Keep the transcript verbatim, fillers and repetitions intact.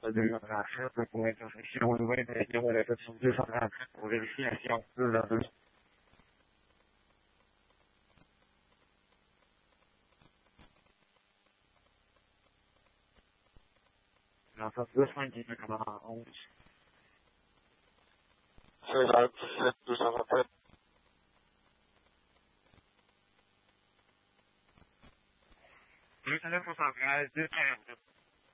de l'opération pour être réfléchir aux nouvelles de la plateforme deux cent vingt-quatre pour vérifier la séance deux vingt-deux. La phase deux cent dix, caméra onze. C'est la dix-sept deux cent vingt-sept. deux cent neuf, deux cent treize, deux cent quarante-deux.